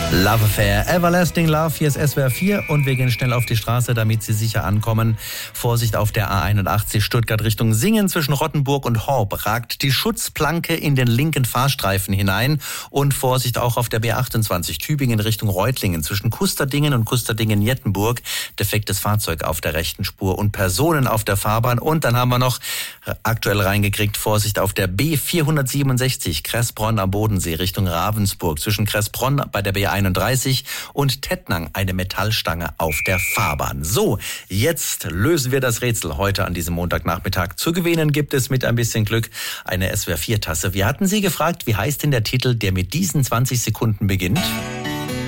Love Affair, Everlasting Love, hier ist SWR 4 und wir gehen schnell auf die Straße, damit Sie sicher ankommen. Vorsicht auf der A81 Stuttgart Richtung Singen zwischen Rottenburg und Horb ragt die Schutzplanke in den linken Fahrstreifen hinein und Vorsicht auch auf der B28 Tübingen Richtung Reutlingen zwischen Kusterdingen und Kusterdingen-Jettenburg. Defektes Fahrzeug auf der rechten Spur und Personen auf der Fahrbahn und dann haben wir noch aktuell reingekriegt, Vorsicht auf der B467 Kressbronn am Bodensee Richtung Ravensburg zwischen Kressbronn bei der B31 und Tettnang eine Metallstange auf der Fahrbahn. So, jetzt lösen wir das Rätsel heute an diesem Montagnachmittag. Zu gewinnen gibt es mit ein bisschen Glück eine SWR 4 Tasse. Wir hatten Sie gefragt, wie heißt denn der Titel, der mit diesen 20 Sekunden beginnt?